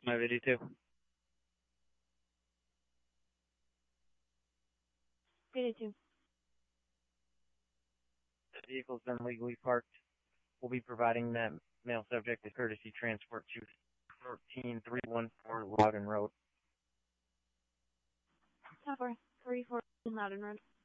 582. Eighty-two. The vehicle's been legally parked. We'll be providing that male subject a courtesy transport to 14314 Loudon Road. 434 Loudon Road.